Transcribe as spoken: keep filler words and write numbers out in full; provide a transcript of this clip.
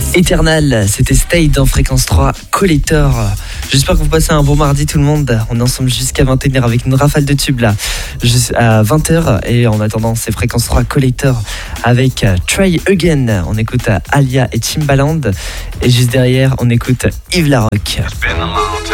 Éternel, c'était Stay dans Fréquence trois Collector. J'espère que vous passez un bon mardi tout le monde. On est ensemble jusqu'à vingt et une heures avec une rafale de tubes là, à vingt heures. Et en attendant, c'est Fréquence trois Collector avec Try Again. On écoute Alia et Timbaland. Et juste derrière, on écoute Yves Larocque.